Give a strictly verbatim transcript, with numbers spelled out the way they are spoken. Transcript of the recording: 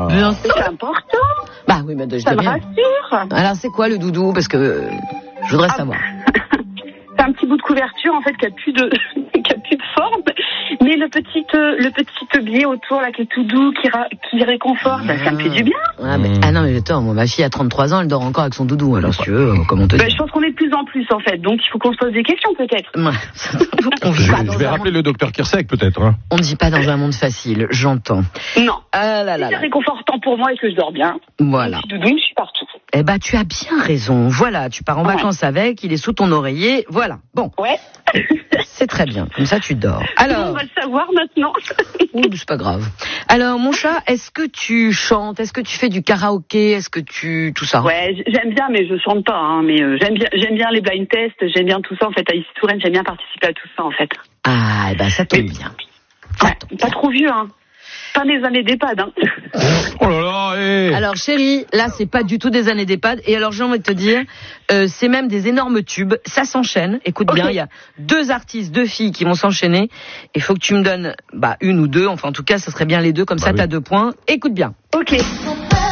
Bien sûr. C'est important. Bah oui, mais je Ça dois me bien. rassure. Alors, c'est quoi le doudou? Parce que euh, je voudrais Ah. savoir. C'est un petit bout de couverture en fait qui a plus de qui a plus de forme, mais le petit euh, le petit biais autour là qui est tout doux, qui ra- qui réconforte, bah, ça me fait du bien. Ah, mais, ah non, mais attends, moi, ma fille a trente-trois ans, elle dort encore avec son doudou. Alors, si tu veux, euh, comment te Bah, dire? je pense qu'on est de plus en plus en fait, donc il faut qu'on se pose des questions peut-être. Ouais. On vit Je, pas je dans vais un rappeler monde- le docteur Kirsek, peut-être. Hein. On ne vit pas dans un monde facile, j'entends. Non. Ah là là C'est là. réconfortant pour moi et que je dors bien. Voilà. Mon petit doudou, je suis partout. Eh ben, tu as bien raison. Voilà, tu pars en Ouais. vacances avec, il est sous ton oreiller. Voilà. Bon, Ouais. c'est très bien. Comme ça, tu dors. On Alors, va le savoir maintenant. ouh, c'est pas grave. Alors, mon chat, est-ce que tu chantes? Est-ce que tu fais du karaoké? Est-ce que tu tout ça? Ouais, j- j'aime bien, mais je chante pas. Hein, mais euh, j'aime bien, j'aime bien les blind tests, j'aime bien tout ça en fait. À Ici Touraine, j'aime bien participer à tout ça en fait. Ah, eh ben, ça tombe Mais- bien. Ça Ouais, tombe pas bien. trop vieux, hein. Pas des années d'EHPAD, hein. Oh là là, hé Alors, chérie, là, c'est pas du tout des années d'EHPAD. Et alors, j'ai envie de te dire, euh, c'est même des énormes tubes. Ça s'enchaîne. Écoute bien, Ok. il y a deux artistes, deux filles qui vont s'enchaîner. Il faut que tu me donnes, bah, une ou deux. Enfin, en tout cas, ça serait bien les deux. Comme Bah ça, oui. t'as deux points. Écoute bien. Ok.